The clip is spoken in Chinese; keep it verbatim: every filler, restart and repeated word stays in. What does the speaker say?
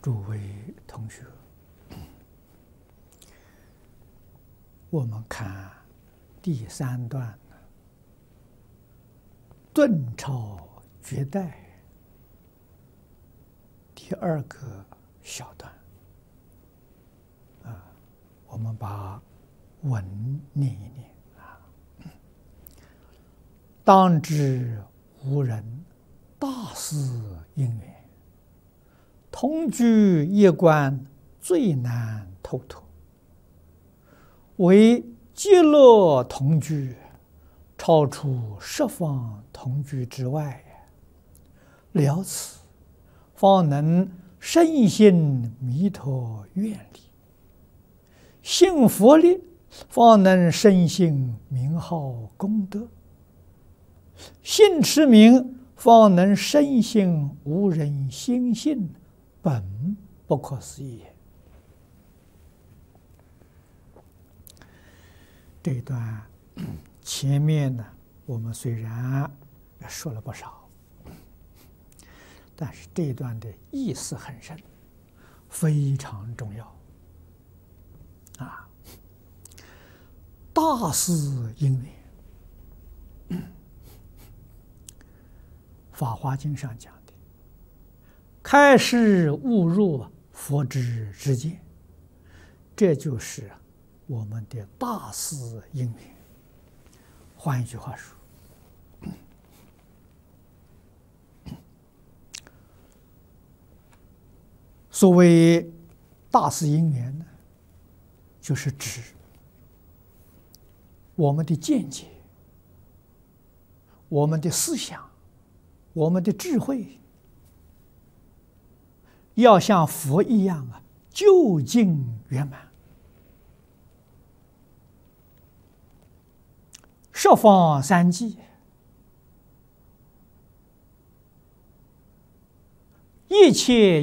诸位同学，我们看第三段顿超绝代第二个小段啊，我们把文念一念啊。当知无人大事因缘，同居一关最难透脱，唯极乐同居，超出十方同居之外，了此，方能深信弥陀愿力；信佛力，方能深信名号功德；信持名，方能深信无人心性，本不可思议。这一段前面呢，我们虽然说了不少，但是这一段的意思很深，非常重要啊！大事因缘，《法华经》上讲的，开示悟入佛之知见，这就是我们的大事因缘。换一句话说，所谓大事因缘呢，就是指我们的见解、我们的思想、我们的智慧，要像佛一样啊，究竟圆满。十方三际，一切